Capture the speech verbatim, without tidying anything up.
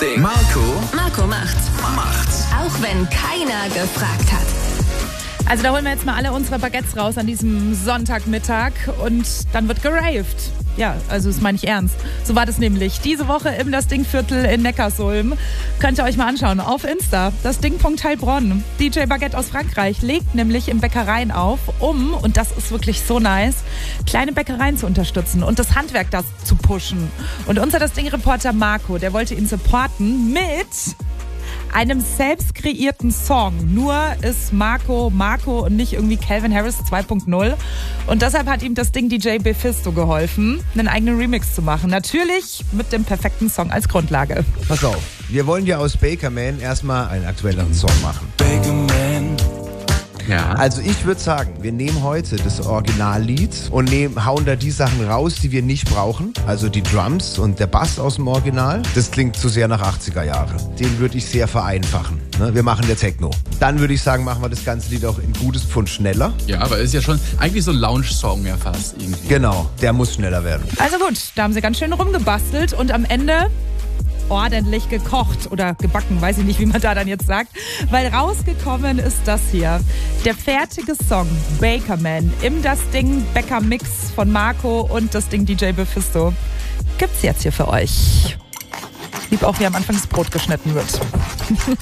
Ding. Marco, Marco macht's. macht's. Auch wenn keiner gefragt hat. Also da holen wir jetzt mal alle unsere Baguettes raus an diesem Sonntagmittag und dann wird geraved. Ja, also das meine ich ernst. So war das nämlich diese Woche im Das Ding-Viertel in Neckarsulm. Könnt ihr euch mal anschauen auf Insta. Das Ding.Heilbronn. D J Baguette aus Frankreich legt nämlich in Bäckereien auf, um, und das ist wirklich so nice, kleine Bäckereien zu unterstützen und das Handwerk das zu pushen. Und unser Das Ding-Reporter Marco, der wollte ihn supporten mit einem selbst kreierten Song. Nur ist Marco Marco und nicht irgendwie Calvin Harris zwei Punkt null. Und deshalb hat ihm das Ding D J Befisto geholfen, einen eigenen Remix zu machen. Natürlich mit dem perfekten Song als Grundlage. Pass auf, wir wollen ja aus Baker Man erstmal einen aktuelleren Song machen. Baker Man. Ja. Also ich würde sagen, wir nehmen heute das Originallied und nehmen, hauen da die Sachen raus, die wir nicht brauchen. Also die Drums und der Bass aus dem Original. Das klingt zu sehr nach achtziger Jahre. Den würde ich sehr vereinfachen. Ne? Wir machen der Techno. Dann würde ich sagen, machen wir das ganze Lied auch in gutes Pfund schneller. Ja, aber ist ja schon eigentlich so ein Lounge-Song ja fast irgendwie. Genau, der muss schneller werden. Also gut, da haben sie ganz schön rumgebastelt und am Ende ordentlich gekocht oder gebacken, weiß ich nicht, wie man da dann jetzt sagt, weil rausgekommen ist das hier. Der fertige Song Baker Man im Das Ding Bäcker Mix von Marco und das Ding D J Befisto gibt's jetzt hier für euch. Lieb auch, wie am Anfang das Brot geschnitten wird.